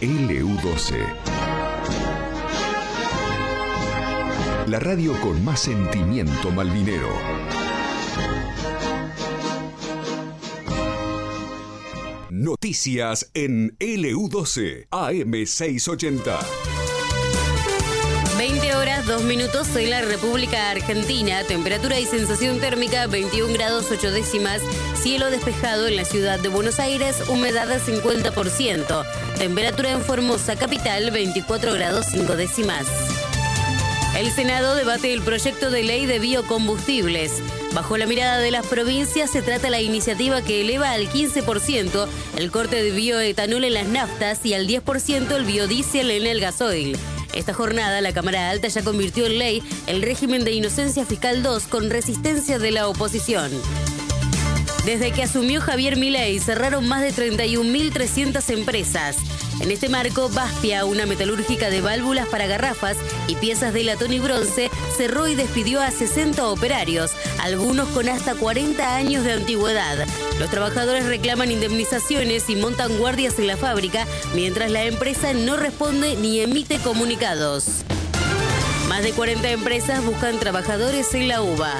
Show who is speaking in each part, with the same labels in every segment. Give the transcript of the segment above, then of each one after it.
Speaker 1: LU12. La radio con más sentimiento malvinero. Noticias en LU12 AM680.
Speaker 2: 20 horas, 2 minutos en la República Argentina. Temperatura y sensación térmica 21 grados 8 décimas. Cielo despejado en la ciudad de Buenos Aires. Humedad al 50%. Temperatura en Formosa capital 24 grados 5 décimas. El Senado debate el proyecto de ley de biocombustibles. Bajo la mirada de las provincias se trata la iniciativa que eleva al 15% el corte de bioetanol en las naftas y al 10% el biodiesel en el gasoil. Esta jornada la Cámara Alta ya convirtió en ley el régimen de inocencia fiscal 2 con resistencia de la oposición. Desde que asumió Javier Milei cerraron más de 31.300 empresas. En este marco, Baspia, una metalúrgica de válvulas para garrafas y piezas de latón y bronce, cerró y despidió a 60 operarios, algunos con hasta 40 años de antigüedad. Los trabajadores reclaman indemnizaciones y montan guardias en la fábrica, mientras la empresa no responde ni emite comunicados. Más de 40 empresas buscan trabajadores en la UBA.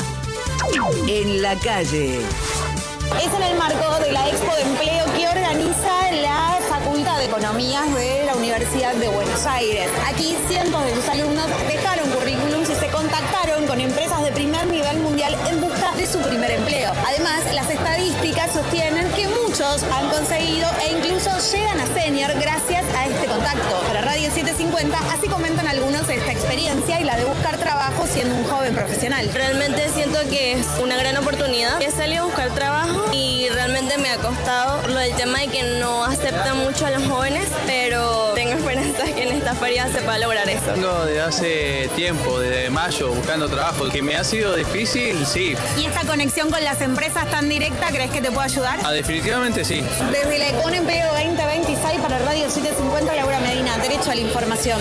Speaker 3: En la calle.
Speaker 4: Es en el marco de la Expo de Empleo que organiza la Facultad de Economías de la Universidad de Buenos Aires. Aquí cientos de sus alumnos dejaron currículums y se contactaron con empresas de primer nivel mundial en busca de su primer empleo. Además, las estadísticas sostienen que muchos han conseguido e incluso llegan a senior gracias a este contacto. Para Radio 750, así comentan algunos esta experiencia y la de buscar trabajo siendo un joven profesional.
Speaker 5: Realmente siento que es una gran oportunidad. He salido a buscar trabajo y realmente me ha costado lo del tema de que no aceptan mucho a los jóvenes, pero tengo esperanzas que en esta feria se pueda lograr eso.
Speaker 6: Vengo desde hace tiempo, desde mayo, buscando trabajo. Que me ha sido difícil, sí.
Speaker 4: ¿Y esta conexión con las empresas tan directa crees que te puede ayudar?
Speaker 6: Definitivamente sí.
Speaker 4: Desde la Econ Empleo 2026 para Radio 750, Laura Medina, derecho a la información.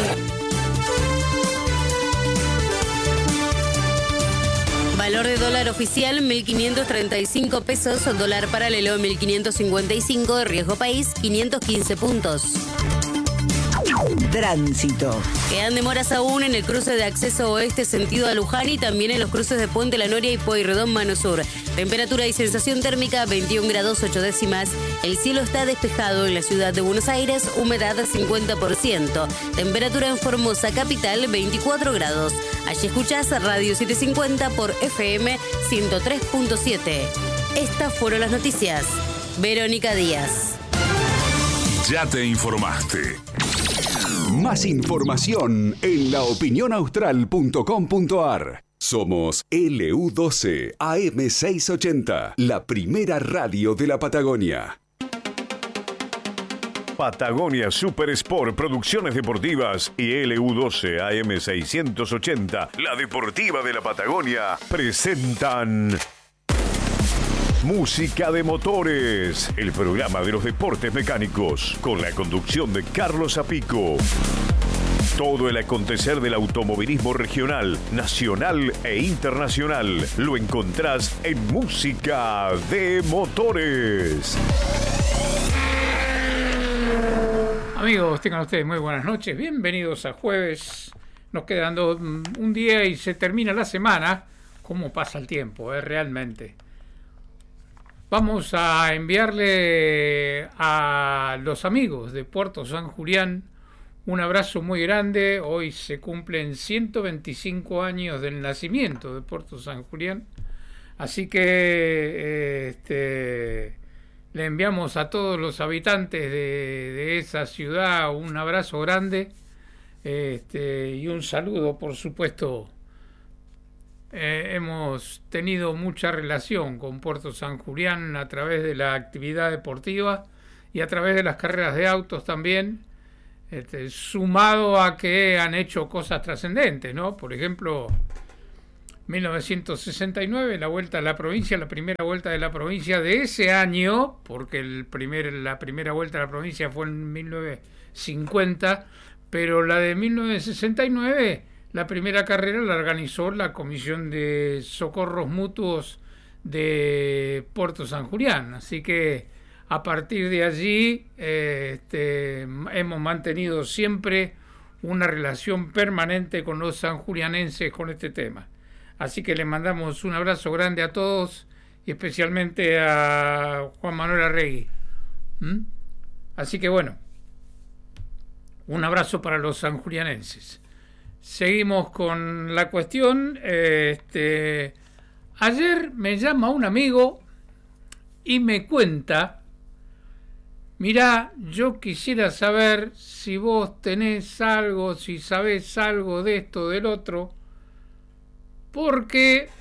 Speaker 2: Valor de dólar oficial 1.535 pesos, dólar paralelo 1.555, riesgo país 515 puntos.
Speaker 3: Tránsito.
Speaker 2: Quedan demoras aún en el cruce de acceso oeste sentido a Luján y también en los cruces de Puente La Noria y Pueyrredón Mano Sur. Temperatura y sensación térmica 21 grados 8 décimas. El cielo está despejado en la ciudad de Buenos Aires, humedad 50%. Temperatura en Formosa capital 24 grados. Allí escuchás Radio 750 por FM 103.7. Estas fueron las noticias. Verónica Díaz.
Speaker 1: Ya te informaste. Más información en laopinionaustral.com.ar. Somos LU12 AM680, la primera radio de la Patagonia.
Speaker 7: Patagonia Super Sport Producciones Deportivas y LU12 AM680, la deportiva de la Patagonia, presentan Música de Motores, el programa de los deportes mecánicos, con la conducción de Carlos Apico. Todo el acontecer del automovilismo regional, nacional e internacional lo encontrás en Música de Motores.
Speaker 8: Amigos, tengan ustedes muy buenas noches. Bienvenidos a jueves. Nos quedan un día y se termina la semana. ¿Cómo pasa el tiempo, realmente? Vamos a enviarle a los amigos de Puerto San Julián un abrazo muy grande. Hoy se cumplen 125 años del nacimiento de Puerto San Julián. Así que le enviamos a todos los habitantes de esa ciudad un abrazo grande y un saludo, por supuesto. Hemos tenido mucha relación con Puerto San Julián a través de la actividad deportiva y a través de las carreras de autos también, sumado a que han hecho cosas trascendentes, ¿no? Por ejemplo, 1969, la vuelta a la provincia, la primera vuelta de la provincia de ese año, porque la primera vuelta a la provincia fue en 1950, pero la de 1969... La primera carrera la organizó la Comisión de Socorros Mutuos de Puerto San Julián. Así que a partir de allí hemos mantenido siempre una relación permanente con los sanjulianenses con este tema. Así que les mandamos un abrazo grande a todos y especialmente a Juan Manuel Arregui. Así que bueno, un abrazo para los sanjulianenses. Seguimos con la cuestión. Ayer me llama un amigo y me cuenta: mirá, yo quisiera saber si vos tenés algo, si sabés algo de esto, del otro, porque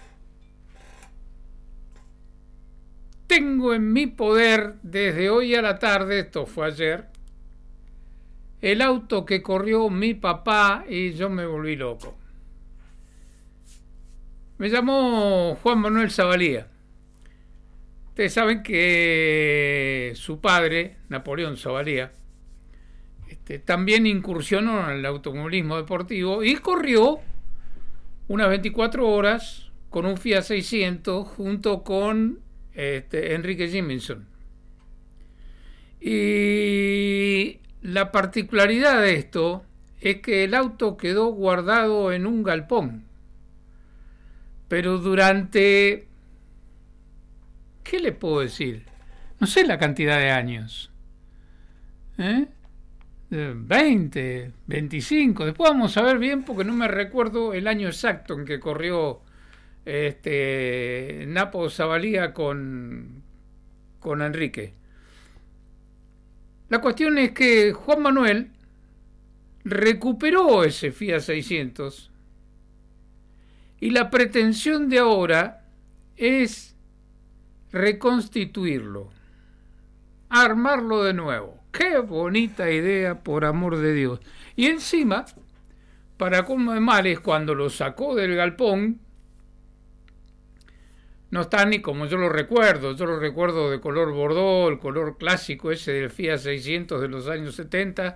Speaker 8: tengo en mi poder desde hoy a la tarde, esto fue ayer, el auto que corrió mi papá y yo me volví loco. Me llamó Juan Manuel Zavalía. Ustedes saben que su padre, Napoleón Zavalía, también incursionó en el automovilismo deportivo y corrió unas 24 horas con un Fiat 600 junto con Enrique Jiminson. Y la particularidad de esto es que el auto quedó guardado en un galpón, pero durante... ¿Qué le puedo decir? No sé la cantidad de años. 20, 25. Después vamos a ver bien porque no me recuerdo el año exacto en que corrió Napo Zavalía con Enrique. La cuestión es que Juan Manuel recuperó ese Fiat 600 y la pretensión de ahora es reconstituirlo, armarlo de nuevo. ¡Qué bonita idea, por amor de Dios! Y encima, para colmo de males, cuando lo sacó del galpón, no está ni como yo lo recuerdo de color bordó, el color clásico ese del Fiat 600 de los años 70,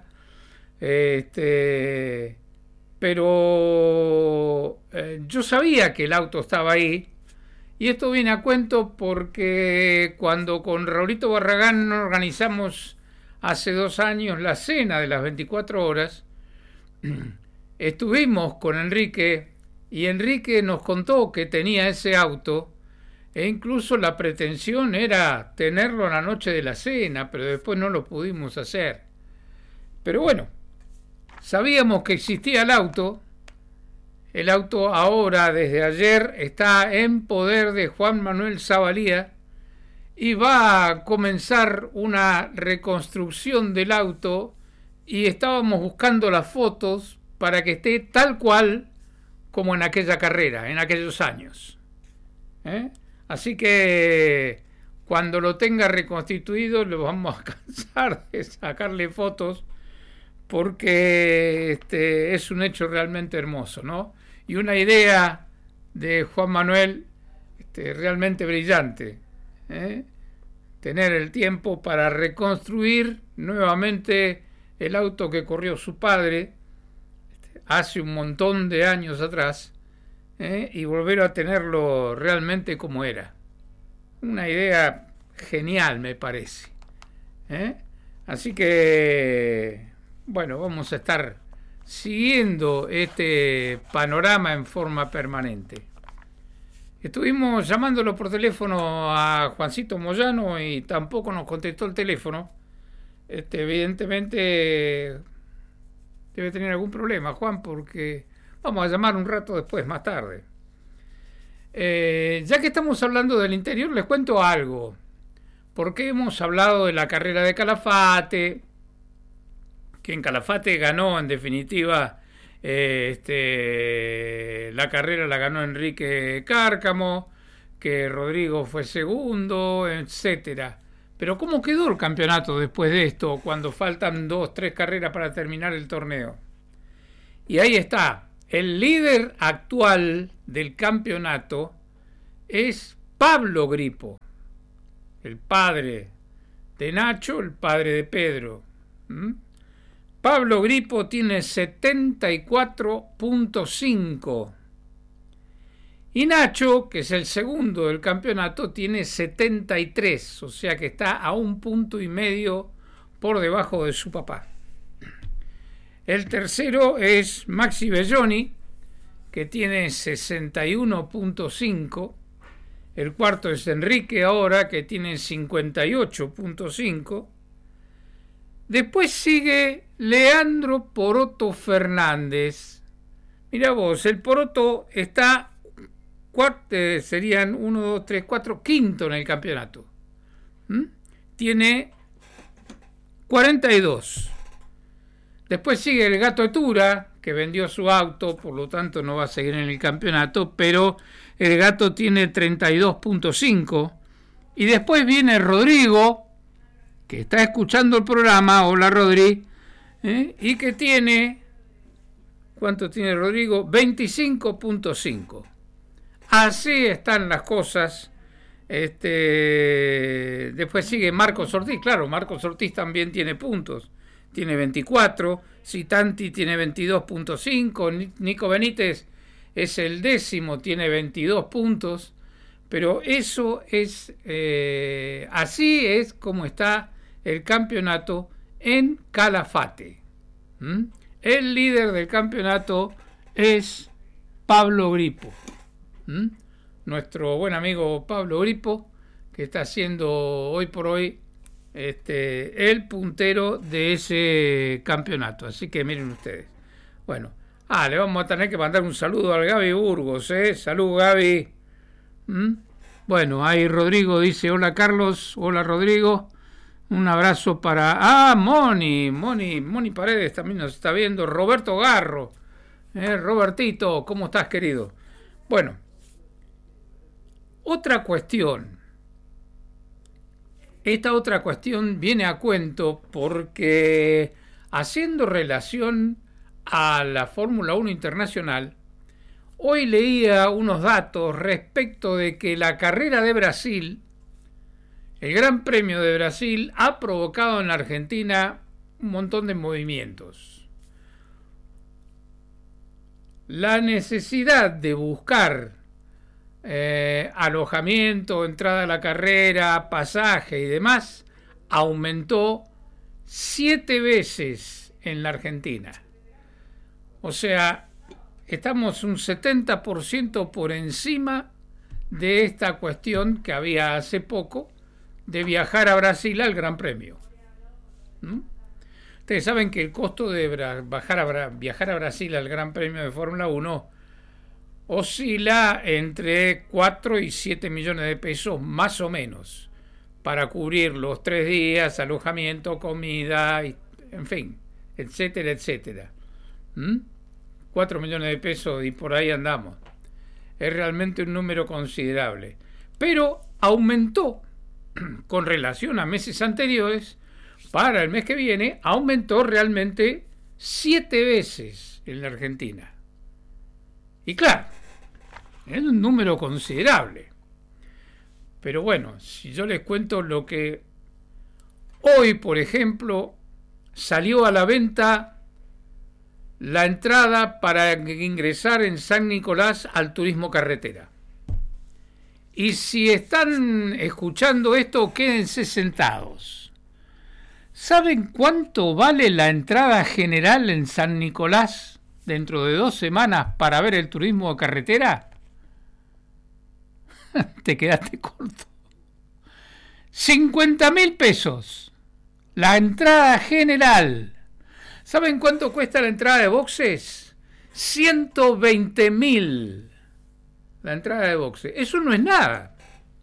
Speaker 8: pero yo sabía que el auto estaba ahí. Y esto viene a cuento porque cuando con Raulito Barragán organizamos hace 2 años la cena de las 24 horas, estuvimos con Enrique y Enrique nos contó que tenía ese auto e incluso la pretensión era tenerlo en la noche de la cena, pero después no lo pudimos hacer. Pero bueno, sabíamos que existía el auto. El auto ahora, desde ayer, está en poder de Juan Manuel Zavalía y va a comenzar una reconstrucción del auto y estábamos buscando las fotos para que esté tal cual como en aquella carrera, en aquellos años. Así que cuando lo tenga reconstituido lo vamos a cansar de sacarle fotos porque es un hecho realmente hermoso, ¿no? Y una idea de Juan Manuel realmente brillante, tener el tiempo para reconstruir nuevamente el auto que corrió su padre hace un montón de años atrás, y volver a tenerlo realmente como era. Una idea genial, me parece. Así que, bueno, vamos a estar siguiendo este panorama en forma permanente. Estuvimos llamándolo por teléfono a Juancito Moyano y tampoco nos contestó el teléfono. Evidentemente debe tener algún problema, Juan, porque vamos a llamar un rato después, más tarde. Ya que estamos hablando del interior, les cuento algo. Porque hemos hablado de la carrera de Calafate, que en Calafate ganó en definitiva la carrera la ganó Enrique Cárcamo, que Rodrigo fue segundo, etcétera. Pero ¿cómo quedó el campeonato después de esto, cuando faltan 2-3 carreras para terminar el torneo? Y ahí está, el líder actual del campeonato es Pablo Gripo, el padre de Nacho, el padre de Pedro. Pablo Gripo tiene 74.5 Y Nacho, que es el segundo del campeonato, tiene 73, o sea que está a 1,5 puntos por debajo de su papá. El tercero es Maxi Belloni, que tiene 61,5. El cuarto es Enrique ahora, que tiene 58,5. Después sigue Leandro Poroto Fernández. Mira vos, el Poroto está serían 1, 2, 3, 4, quinto en el campeonato. Tiene 42. Después sigue el Gato Etura, que vendió su auto, por lo tanto no va a seguir en el campeonato, pero el Gato tiene 32,5. Y después viene Rodrigo, que está escuchando el programa, hola Rodri, y que tiene, ¿cuánto tiene Rodrigo? 25,5. Así están las cosas. Después sigue Marcos Ortiz, claro, Marcos Ortiz también tiene puntos, tiene 24, Citanti tiene 22,5, Nico Benítez es el 10º, tiene 22 puntos, pero eso es, así es como está el campeonato en Calafate. El líder del campeonato es Pablo Gripo. Nuestro buen amigo Pablo Gripo, que está siendo hoy por hoy el puntero de ese campeonato. Así que miren ustedes. Bueno, le vamos a tener que mandar un saludo al Gaby Burgos, Salud, Gaby. Bueno, ahí Rodrigo dice, hola Carlos, hola Rodrigo. Un abrazo para... Moni Paredes también nos está viendo. Roberto Garro. Robertito, ¿cómo estás, querido? Bueno, otra cuestión. Esta otra cuestión viene a cuento porque, haciendo relación a la Fórmula 1 internacional, hoy leía unos datos respecto de que la carrera de Brasil, el Gran Premio de Brasil, ha provocado en la Argentina un montón de movimientos. La necesidad de buscar alojamiento, entrada a la carrera, pasaje y demás, aumentó 7 veces en la Argentina. O sea, estamos un 70% por encima de esta cuestión que había hace poco de viajar a Brasil al Gran Premio. Ustedes saben que el costo de viajar a Brasil al Gran Premio de Fórmula 1 oscila entre 4 y 7 millones de pesos más o menos para cubrir los 3 días, alojamiento, comida, en fin, etcétera, etcétera. 4 millones de pesos y por ahí andamos. Es realmente un número considerable. Pero aumentó con relación a meses anteriores. Para el mes que viene aumentó realmente 7 veces en la Argentina. Y claro, es un número considerable. Pero bueno, si yo les cuento lo que hoy, por ejemplo, salió a la venta la entrada para ingresar en San Nicolás al turismo carretera. Y si están escuchando esto, quédense sentados. ¿Saben cuánto vale la entrada general en San Nicolás dentro de 2 semanas para ver el turismo de carretera? Te quedaste corto. 50.000 pesos. La entrada general. ¿Saben cuánto cuesta la entrada de boxes? 120.000. La entrada de boxes. Eso no es nada.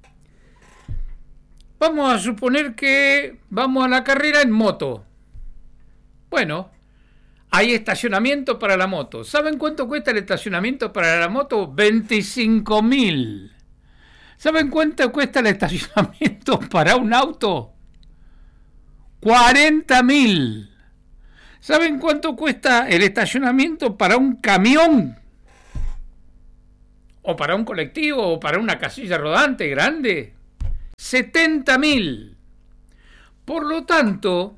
Speaker 8: Vamos a suponer que vamos a la carrera en moto. Bueno, hay estacionamiento para la moto. ¿Saben cuánto cuesta el estacionamiento para la moto? 25.000. ¿Saben cuánto cuesta el estacionamiento para un auto? 40.000. ¿Saben cuánto cuesta el estacionamiento para un camión? ¿O para un colectivo? ¿O para una casilla rodante grande? 70.000. Por lo tanto,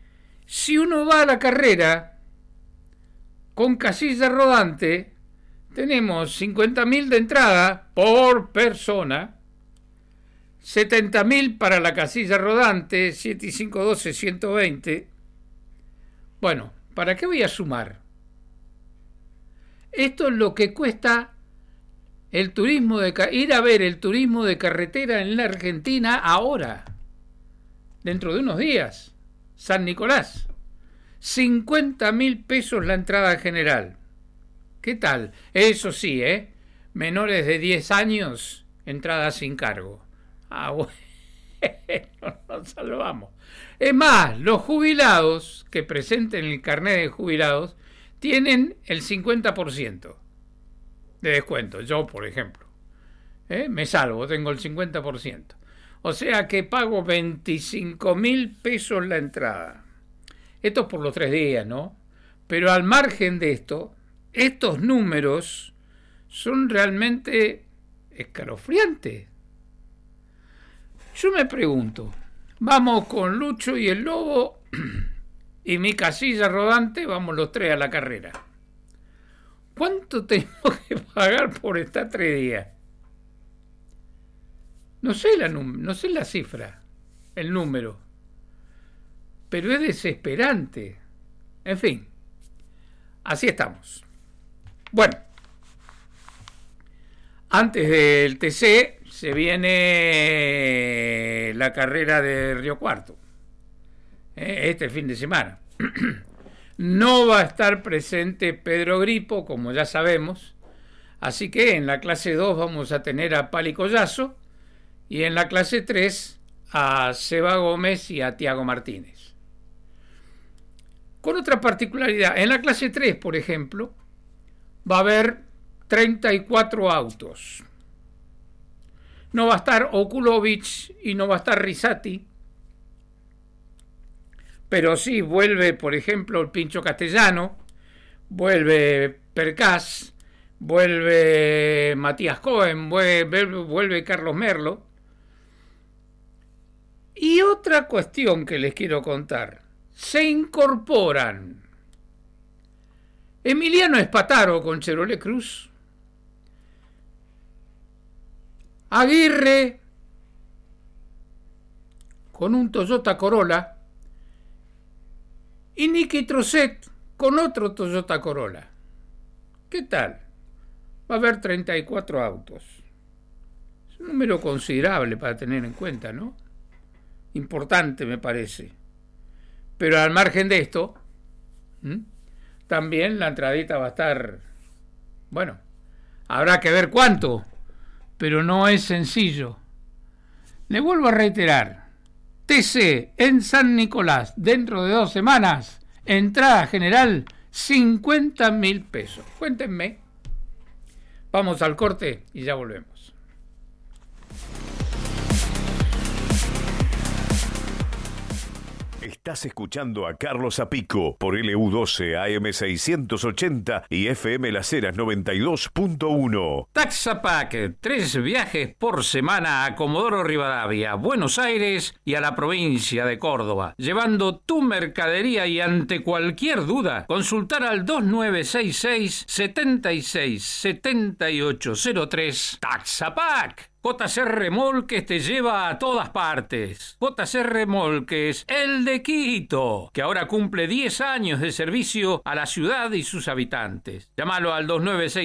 Speaker 8: si uno va a la carrera con casilla rodante, tenemos 50.000 de entrada por persona, 70.000 para la casilla rodante, 7 y 5, 12, 120. Bueno, ¿para qué voy a sumar? Esto es lo que cuesta el turismo ir a ver el turismo de carretera en la Argentina ahora, dentro de unos días. San Nicolás, 50.000 pesos la entrada general. ¿Qué tal? Eso sí, menores de 10 años, entrada sin cargo. Bueno, nos salvamos. Es más, los jubilados que presenten el carnet de jubilados tienen el 50% de descuento. Yo, por ejemplo, me salvo, tengo el 50%. O sea que pago 25.000 pesos la entrada. Esto es por los 3 días, ¿no? Pero al margen de esto, estos números son realmente escalofriantes. Yo me pregunto, vamos con Lucho y el Lobo y mi casilla rodante, vamos los 3 a la carrera. ¿Cuánto tenemos que pagar por estar 3 días? No sé la cifra, el número, pero es desesperante. En fin, así estamos. Bueno, antes del TC se viene la carrera de Río Cuarto, este fin de semana. No va a estar presente Pedro Gripo, como ya sabemos, así que en la clase 2 vamos a tener a Pali Collazo y en la clase 3 a Seba Gómez y a Tiago Martínez. Con otra particularidad, en la clase 3, por ejemplo, va a haber 34 autos. No va a estar Okulovic y no va a estar Risati, pero sí vuelve, por ejemplo, el Pincho Castellano, vuelve Percás, vuelve Matías Cohen, vuelve Carlos Merlo. Y otra cuestión que les quiero contar, se incorporan Emiliano Espataro con Chevrolet Cruz, Aguirre con un Toyota Corolla y Nicky Trosset con otro Toyota Corolla. ¿Qué tal? Va a haber 34 autos. Es un número considerable para tener en cuenta, ¿no? Importante, me parece. Pero al margen de esto, también la entradita va a estar, bueno, habrá que ver cuánto, pero no es sencillo. Le vuelvo a reiterar, TC en San Nicolás, dentro de 2 semanas, entrada general, 50.000 pesos. Cuéntenme. Vamos al corte y ya volvemos.
Speaker 7: Estás escuchando a Carlos Apico por LU12 AM680 y FM Las Heras 92.1.
Speaker 8: Taxapack, 3 viajes por semana a Comodoro Rivadavia, Buenos Aires y a la provincia de Córdoba, llevando tu mercadería y ante cualquier duda, consultar al 2966-767803 Taxapack. JC Remolques te lleva a todas partes. JC Remolques, el de Quito, que ahora cumple 10 años de servicio a la ciudad y sus habitantes. Llámalo al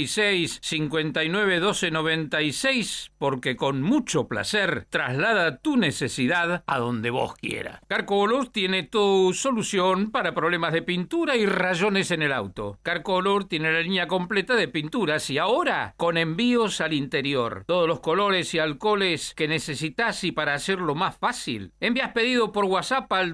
Speaker 8: 2966-591296 porque con mucho placer traslada tu necesidad a donde vos quieras. Carcolor tiene tu solución para problemas de pintura y rayones en el auto. Carcolor tiene la línea completa de pinturas y ahora con envíos al interior. Todos los colores y alcoholes que necesitas y para hacerlo más fácil, envías pedido por WhatsApp al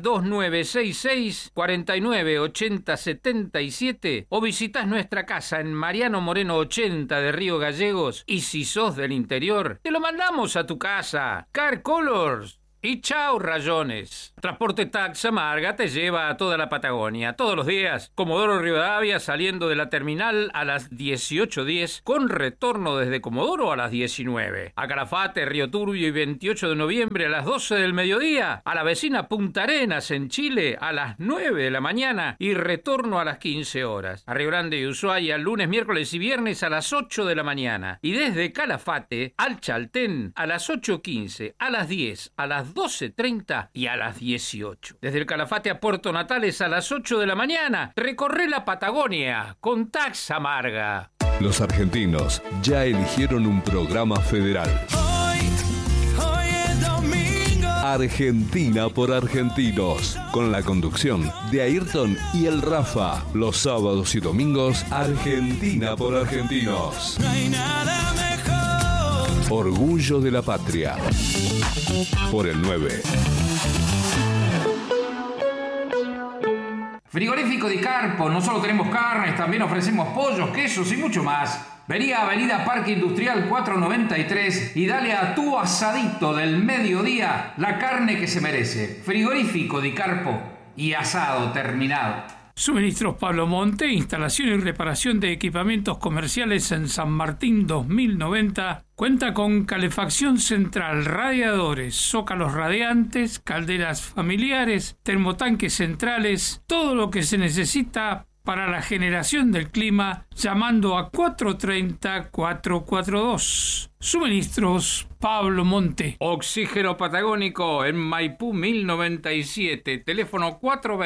Speaker 8: 2966-498077 o visitas nuestra casa en Mariano Moreno 80 de Río Gallegos y si sos del interior, te lo mandamos a tu casa. Car Colors, y chau rayones. Transporte Tax Amarga te lleva a toda la Patagonia, todos los días. Comodoro Rivadavia saliendo de la terminal a las 18:10, con retorno desde Comodoro a las 19. A Calafate, Río Turbio y 28 de noviembre a las 12 del mediodía. A la vecina Punta Arenas en Chile a las 9 de la mañana y retorno a las 15 horas. A Río Grande y Ushuaia lunes, miércoles y viernes a las 8 de la mañana. Y desde Calafate al Chaltén a las 8:15, a las 10, a las 12:30 y a las 18. Desde el Calafate a Puerto Natales a las 8 de la mañana. Recorre la Patagonia con Tax Amarga.
Speaker 1: Los argentinos ya eligieron un programa federal.
Speaker 9: Hoy es domingo.
Speaker 1: Argentina por argentinos, con la conducción de Ayrton y el Rafa. Los sábados y domingos, Argentina por argentinos.
Speaker 9: No hay nada mejor.
Speaker 1: Orgullo de la patria. Por el 9.
Speaker 8: Frigorífico Di Carpo, no solo tenemos carnes, también ofrecemos pollos, quesos y mucho más. Vení a Avenida Parque Industrial 493 y dale a tu asadito del mediodía la carne que se merece. Frigorífico Di Carpo y asado terminado. Suministros Pablo Monte, instalación y reparación de equipamientos comerciales en San Martín 2090. Cuenta con calefacción central, radiadores, zócalos radiantes, calderas familiares, termotanques centrales, todo lo que se necesita para la generación del clima, llamando a 430-442. Suministros Pablo Monte. Oxígeno Patagónico en Maipú 1097, teléfono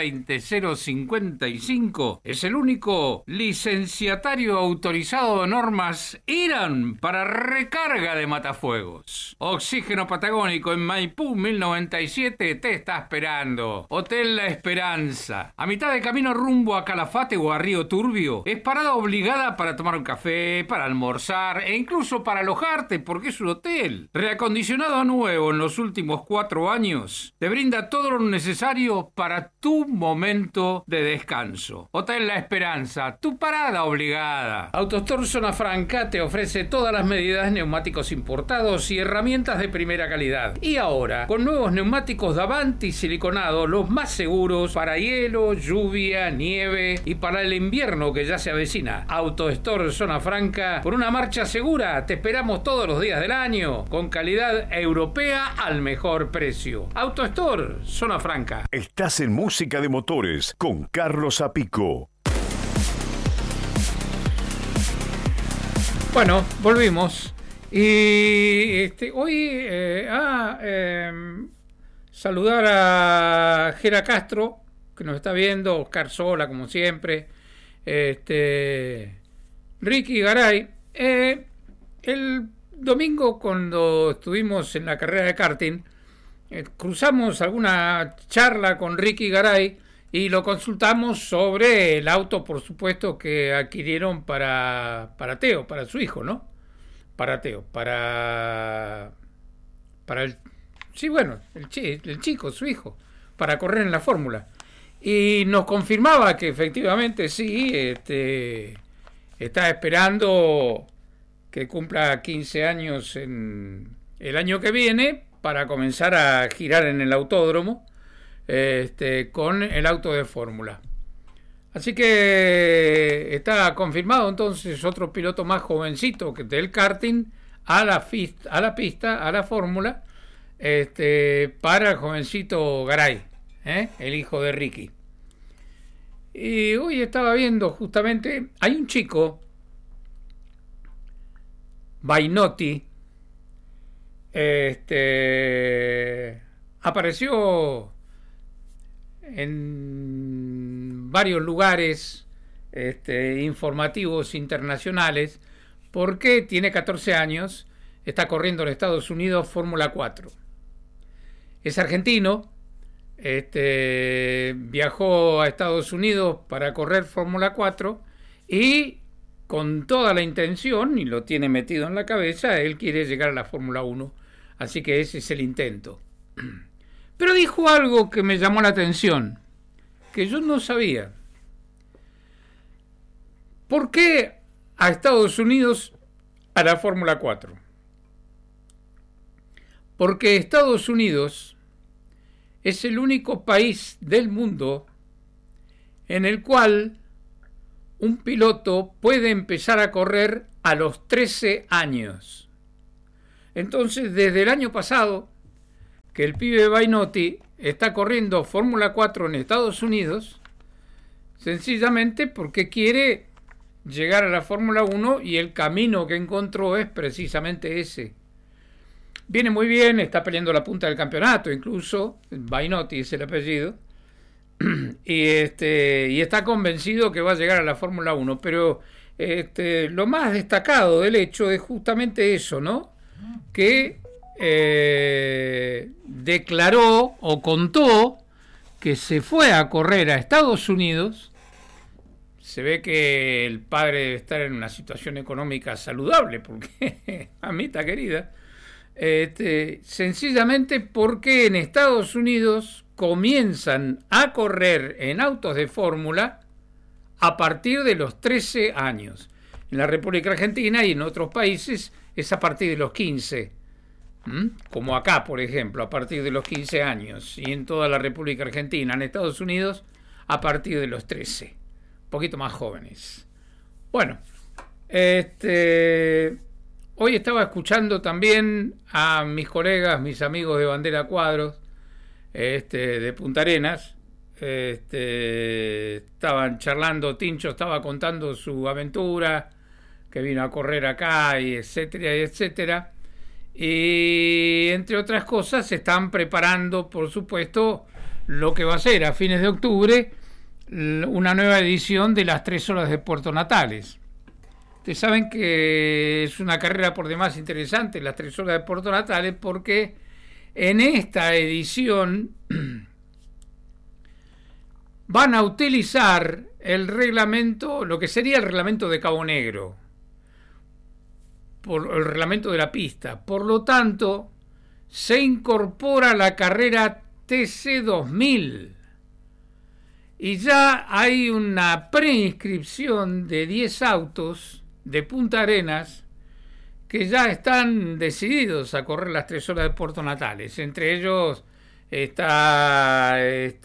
Speaker 8: 420-055. Es el único licenciatario autorizado de normas IRAN para recarga de matafuegos. Oxígeno Patagónico en Maipú 1097 te está esperando. Hotel La Esperanza, a mitad de camino rumbo a Calafate o a Río Turbio. Es parada obligada para tomar un café, para almorzar e incluso para alojarte, porque es un hotel. Reacondicionado a nuevo en los últimos 4 años, te brinda todo lo necesario para tu momento de descanso. Hotel La Esperanza, tu parada obligada. AutoStore Zona Franca te ofrece todas las medidas, neumáticos importados y herramientas de primera calidad. Y ahora, con nuevos neumáticos Davanti siliconados, los más seguros para hielo, lluvia, nieve y para el invierno que ya se avecina. AutoStore Zona Franca, por una marcha segura, te esperamos todos los días del año, con calidad europea al mejor precio. AutoStore Zona Franca.
Speaker 7: Estás en Música de Motores con Carlos Apico.
Speaker 8: Bueno, volvimos. Y hoy saludar a Gera Castro, que nos está viendo, Oscar Sola, como siempre, Ricky Garay. El domingo, cuando estuvimos en la carrera de karting, cruzamos alguna charla con Ricky Garay y lo consultamos sobre el auto, por supuesto, que adquirieron para Teo, para su hijo, ¿no? Para Teo, para el... Sí, bueno, el chico, su hijo, para correr en la fórmula. Y nos confirmaba que efectivamente sí, está esperando que cumpla 15 años en el año que viene para comenzar a girar en el autódromo con el auto de fórmula. Así que está confirmado entonces otro piloto más jovencito que del karting a la fórmula, para el jovencito Garay, el hijo de Ricky. Y hoy estaba viendo justamente, hay un chico, Bainotti, apareció en varios lugares informativos internacionales porque tiene 14 años, está corriendo en Estados Unidos Fórmula 4. Es argentino, viajó a Estados Unidos para correr Fórmula 4 y con toda la intención, y lo tiene metido en la cabeza, él quiere llegar a la Fórmula 1, así que ese es el intento. Pero dijo algo que me llamó la atención, que yo no sabía. ¿Por qué a Estados Unidos a la Fórmula 4? Porque Estados Unidos es el único país del mundo en el cual un piloto puede empezar a correr a los 13 años. Entonces, desde el año pasado, que el pibe Bainotti está corriendo Fórmula 4 en Estados Unidos, sencillamente porque quiere llegar a la Fórmula 1 y el camino que encontró es precisamente ese. Viene muy bien, está peleando la punta del campeonato, incluso, Bainotti es el apellido, y está convencido que va a llegar a la Fórmula 1, pero lo más destacado del hecho es justamente eso, ¿no? Que declaró o contó que se fue a correr a Estados Unidos. Se ve que el padre debe estar en una situación económica saludable, porque mamita querida, sencillamente porque en Estados Unidos comienzan a correr en autos de fórmula a partir de los 13 años. En la República Argentina y en otros países es a partir de los 15, como acá, por ejemplo, a partir de los 15 años, y en toda la República Argentina. En Estados Unidos a partir de los 13, un poquito más jóvenes. Bueno, hoy estaba escuchando también a mis colegas, mis amigos de Bandera Cuadros, de Punta Arenas. Estaban charlando, Tincho estaba contando su aventura, que vino a correr acá, y etcétera, y etcétera. Y entre otras cosas se están preparando, por supuesto, lo que va a ser a fines de octubre una nueva edición de las 3 horas de Puerto Natales. Ustedes saben que es una carrera por demás interesante, las 3 horas de Puerto Natales, porque en esta edición van a utilizar el reglamento, lo que sería el reglamento de Cabo Negro, por el reglamento de la pista. Por lo tanto, se incorpora la carrera TC2000 y ya hay una preinscripción de 10 autos de Punta Arenas que ya están decididos a correr las 3 horas de Puerto Natales. Entre ellos está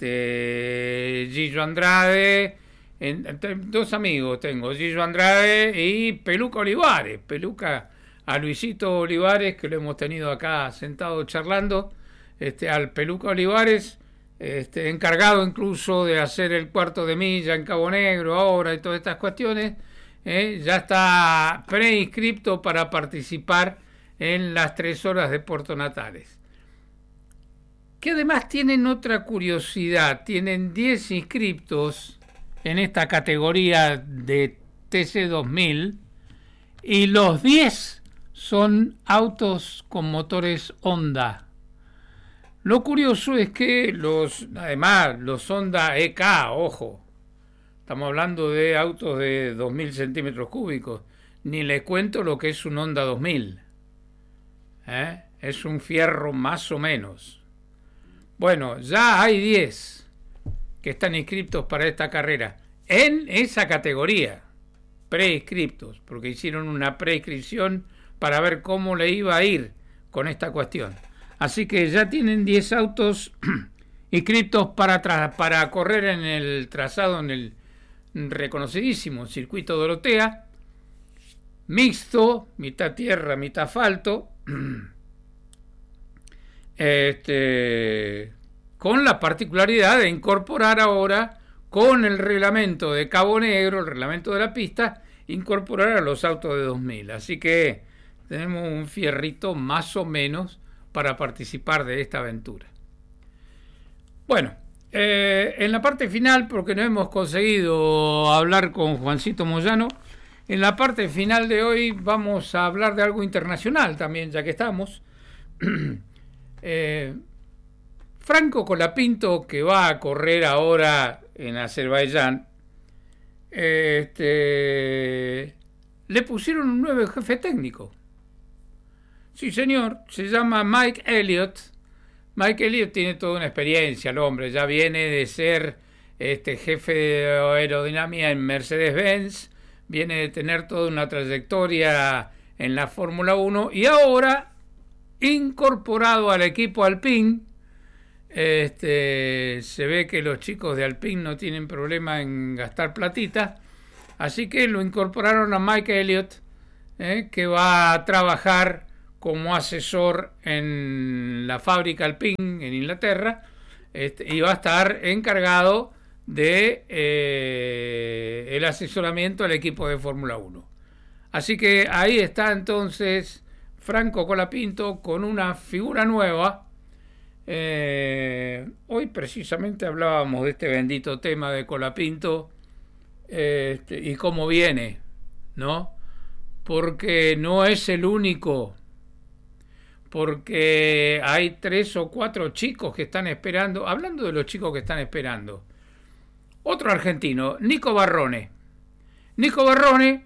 Speaker 8: Gillo Andrade, dos amigos tengo, Gillo Andrade y Peluca Olivares. Peluca a Luisito Olivares, que lo hemos tenido acá sentado charlando, al Peluca Olivares, encargado incluso de hacer el cuarto de milla en Cabo Negro ahora y todas estas cuestiones. Ya está preinscripto para participar en las 3 horas de Puerto Natales. Que además tienen otra curiosidad, tienen 10 inscriptos en esta categoría de TC2000 y los 10 son autos con motores Honda. Lo curioso es que además los Honda EK, ojo, estamos hablando de autos de 2.000 centímetros cúbicos, ni les cuento lo que es un Honda 2000. Es un fierro más o menos. Bueno, ya hay 10 que están inscriptos para esta carrera, en esa categoría, preinscriptos, porque hicieron una preinscripción para ver cómo le iba a ir con esta cuestión. Así que ya tienen 10 autos inscriptos para correr en el trazado, en el reconocidísimo circuito Dorotea, mixto, mitad tierra, mitad asfalto, con la particularidad de incorporar ahora, con el reglamento de Cabo Negro, el reglamento de la pista, incorporar a los autos de 2000. Así que tenemos un fierrito más o menos para participar de esta aventura. Bueno, en la parte final, porque no hemos conseguido hablar con Juancito Moyano, en la parte final de hoy vamos a hablar de algo internacional también, ya que estamos. Franco Colapinto, que va a correr ahora en Azerbaiyán, le pusieron un nuevo jefe técnico. Sí, señor, se llama Mike Elliott. Mike Elliott tiene toda una experiencia, el hombre ya viene de ser jefe de aerodinámica en Mercedes-Benz, viene de tener toda una trayectoria en la Fórmula 1 y ahora, incorporado al equipo Alpine, Se ve que los chicos de Alpine no tienen problema en gastar platita, así que lo incorporaron a Mike Elliott, que va a trabajar como asesor en la fábrica Alpine en Inglaterra, y va a estar encargado de el asesoramiento al equipo de Fórmula 1. Así que ahí está entonces Franco Colapinto con una figura nueva. Hoy precisamente hablábamos de este bendito tema de Colapinto y cómo viene, ¿no? Porque no es el único, porque hay 3 o 4 chicos que están esperando. Hablando de los chicos que están esperando, otro argentino, Nico Barrone. Nico Barrone,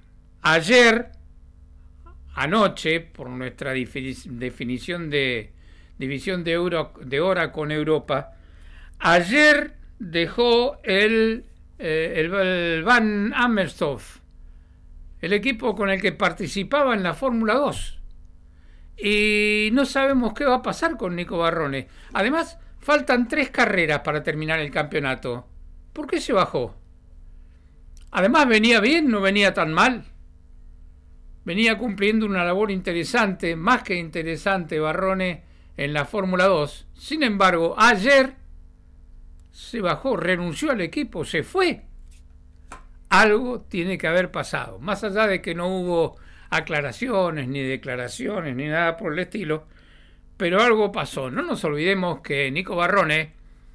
Speaker 8: anoche, por nuestra definición de división de hora con Europa, ayer dejó el Van Amersfoort, el equipo con el que participaba en la Fórmula 2. Y no sabemos qué va a pasar con Nico Barrone. Además, faltan 3 carreras para terminar el campeonato. ¿Por qué se bajó? Además, venía bien, no venía tan mal. Venía cumpliendo una labor interesante, más que interesante, Barrone, en la Fórmula 2. Sin embargo, ayer se bajó, renunció al equipo, se fue. Algo tiene que haber pasado. Más allá de que no hubo aclaraciones, ni declaraciones, ni nada por el estilo, pero algo pasó. No nos olvidemos que Nico Barrone,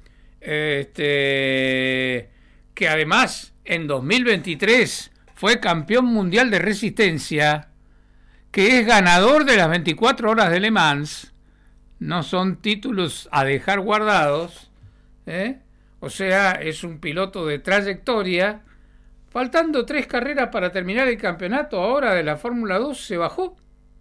Speaker 8: que además en 2023 fue campeón mundial de resistencia, que es ganador de las 24 horas de Le Mans, no son títulos a dejar guardados, o sea, es un piloto de trayectoria. Faltando 3 carreras para terminar el campeonato ahora de la Fórmula 2, se bajó.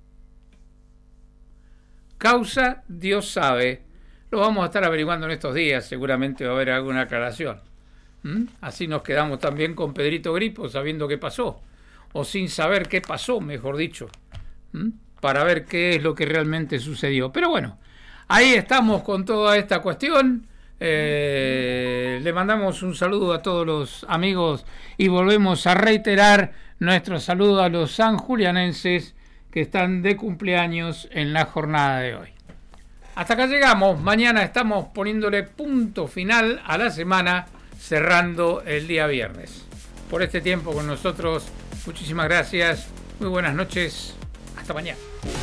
Speaker 8: Causa, Dios sabe. Lo vamos a estar averiguando en estos días, seguramente va a haber alguna aclaración. Así nos quedamos también con Pedrito Gripo, sabiendo qué pasó, o sin saber qué pasó, mejor dicho, para ver qué es lo que realmente sucedió. Pero bueno, ahí estamos con toda esta cuestión. Le mandamos un saludo a todos los amigos y volvemos a reiterar nuestro saludo a los sanjulianenses que están de cumpleaños en la jornada de hoy. Hasta acá llegamos. Mañana estamos poniéndole punto final a la semana, cerrando el día viernes. Por este tiempo con nosotros, muchísimas gracias. Muy buenas noches. Hasta mañana.